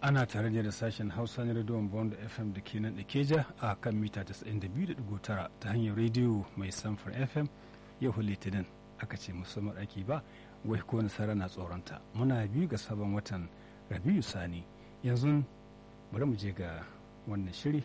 ana tare da sashen hausa na rediyon bond fm da ke nan da keja a kan mita 92.9 ta hanyar rediyo mai samfur fm yau litinin aka ce musamman ake ba wai ko nasara na tsoronta muna biyu ga sabon watan rabiu sani yanzu bari mu je ga wannan shiri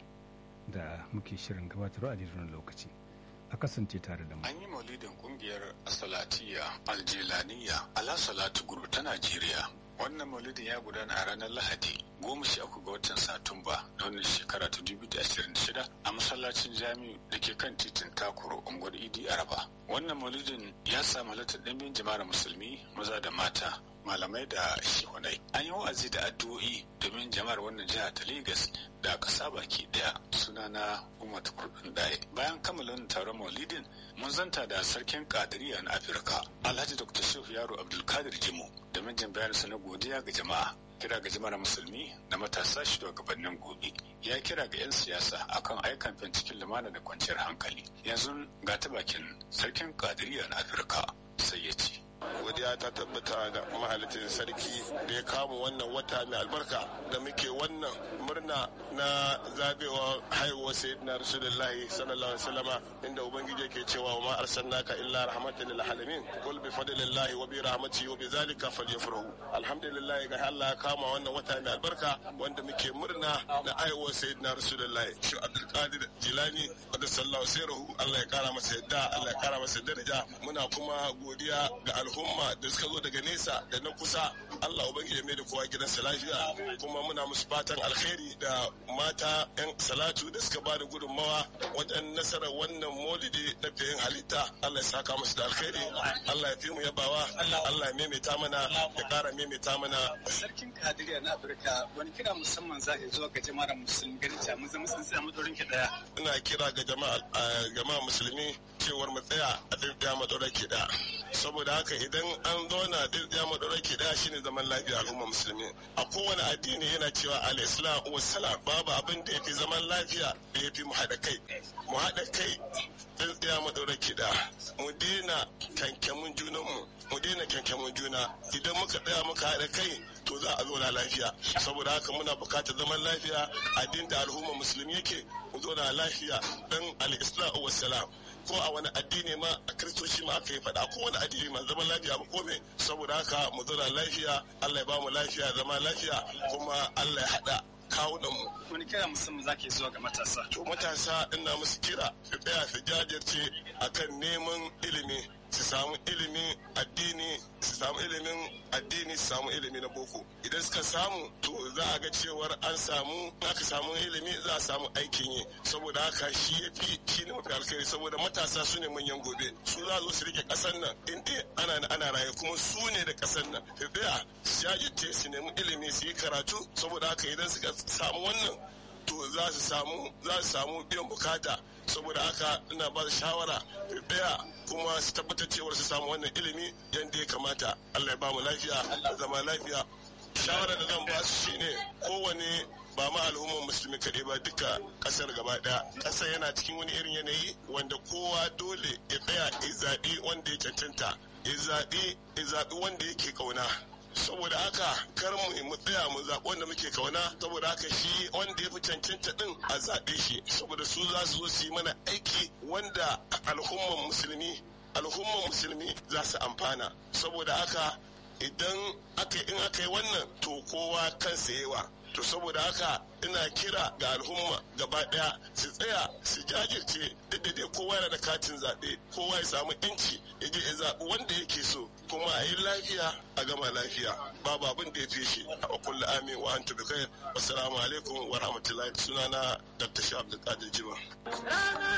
da muke shirin gabatarwa a daidai lokaci a kasance tare da mu. An yi maulidin kungiyar Salatiya Aljelaniya Ala Salatu Guru ta Najeriya. Wannan maulidin ya gudana a ranar Lahadi 13 ga watan Satumba na wannan shekara ta 2026 a masallacin Jami'u da ke kan titin Takuro unguwar Idi Araba. Wannan maulidin ya samu halartar ɗimbin jama'ar musulmi maza da mata, malamai da shehunai. An yi wa'azi da addu'o'i domin jama'ar wannan jiha ta Legas da ƙasa baki ɗaya. Sunana Umar Kurɗin Daye. Bayan kammala taron maulidin mun zanta da sarkin Kadiriya na Afirka Alhaji Dr. Shehu Yaro Abdulkadir Jimo domin jin bayaninsa na godiya ga jama'a. Kira ga jama'ar musulmi da matasa shugabannin gobe. Ya kira ga 'yan siyasa akan aikan cikin lumana da kwanciyar hankali. Yanzu ga ta bakin sarkin Kadiriya na Afirka sai ya ce. Godiya ta tabbata ga mahalicin sarki da ya kama wannan wata mai albarka da muke wannan murna na zabewa haihuwar sayyidina rasulullahi sallallahu alaihi wasallama inda ubangiji yake cewa ma arsalnaka illa rahmatan lil alamin qul bi fadlillahi wa bi rahmatihi wa bi zalika falyafrahu. Alhamdulillah ga Allah ya kama wannan wata mai albarka wanda muke murna na haihuwar sayyidina rasulullahi shi Abdul Qadir Jilani wanda sallallahu alaihi Allah ya kara masa yadda Allah ya kara masa daraja. Muna kuma godiya ga al'umma da suka zo daga nesa da na kusa. Allah ubangiji mai da kowa gidansa lafiya kuma muna musu fatan alkhairi da mata yan salatu da suka bada gudunmawa wajen nasarar wannan maulidi na fiyin halitta. Allah ya saka musu da alkhairi, Allah ya fi mu yabawa, Allah ya maimaita mana ya kara maimaita mana. Sarkin Kadiriya na Afirka wani kira musamman za a zuwa ga jama'ar musulmi ganin cewa mun zama sun tsaya madorin ki daya. Ina kira ga jama'a musulmi cewar mu tsaya a dirdiya madorin ki daya. Saboda haka idan an zauna dirdiya madorin ki daya shine zaman lafiya al'umma musulmi. A kowane addini yana cewa al-islam wa salam, babu abin da yafi zaman lafiya da yafi mu haɗa kai. Mu haɗa kai dirdiya madorin ki daya. Mu daina kyankyamin junanmu. Mu daina kyankyamin juna. Idan muka tsaya muka haɗa kai to za a zauna lafiya. Saboda haka muna buƙatar zaman lafiya addinin da al'umma musulmi yake mu zauna lafiya dan al-islam wa salam. Ko a wani addini ma a kiristoci ma aka yi faɗa ko wani addini ma zaman lafiya ba kome. Saboda haka mu zauna lafiya, Allah ya ba mu lafiya zama lafiya kuma Allah ya haɗa kawunanmu. Wani kira musamman za ke zuwa ga matasa? To matasa ina musu kira su tsaya su jajirce akan neman ilimi, su samu ilimin addini, su samu ilimin addini, su samu ilimi na boko. Idan suka samu to za a ga cewar an samu, aka samu ilimi za a samu aikin yi. Saboda haka shi ya fi shi ne mafi alkhairi saboda matasa su ne manyan gobe. Su za su rike ƙasar nan in dai ana raye kuma su ne da ƙasar nan. Su tsaya su jajirce su nemi ilimi su yi karatu saboda haka idan suka samu wannan to za su samu biyan bukata. Saboda haka ina ba da shawara su tsaya kuma su tabbatar cewar su samu wannan ilimi yadda ya kamata. Allah ya ba mu lafiya, zama lafiya. Shawarar da zan ba su shine kowane ba ma al'ummar musulmi kaɗai ba duka ƙasar gaba ɗaya. Ƙasar yana cikin wani irin yanayi wanda kowa dole ya tsaya ya zaɓi wanda ya cancanta, ya zaɓi wanda yake ƙauna. Saboda haka kar mu tsaya mu zaɓi wanda muke kauna. Saboda haka shi wanda ya fi cancanta ɗin a zaɓe shi saboda su za su zo su yi mana aiki wanda al'ummar musulmi za su amfana. Saboda haka idan aka yi wannan to kowa kansa yawa. To saboda haka ina kira ga al'umma gaba daya su tsaya su jajirce da dai kowa yana da katin zaɓe, kowa ya samu inci ya je ya zaɓi wanda yake so kuma a yi lafiya a gama lafiya babu abin da ya fi shi. A kullu amin wa antu bi khair. Assalamu alaikum wa rahmatullahi. Sunana Dr. Shah Abdul Qadir Jiba.